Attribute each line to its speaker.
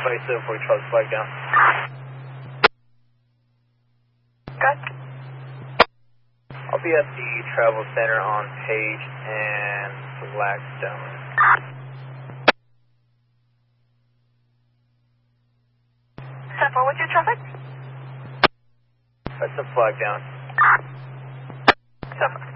Speaker 1: 2740 Charles, flag down.
Speaker 2: Good.
Speaker 1: I'll be at the travel center on Page and Blackstone.
Speaker 2: 10-4, what's your traffic?
Speaker 1: That's a flag down.
Speaker 2: 10-4.